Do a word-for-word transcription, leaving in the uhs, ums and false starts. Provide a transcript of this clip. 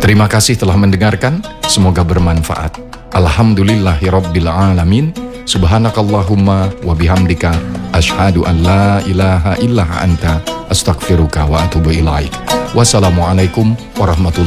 Terima kasih telah mendengarkan, semoga bermanfaat. Alhamdulillahirabbil alamin. Subhanakallahumma wa bihamdika asyhadu an la ilaha illa anta astaghfiruka wa atubu ilaik. Wassalamualaikum warahmatullahi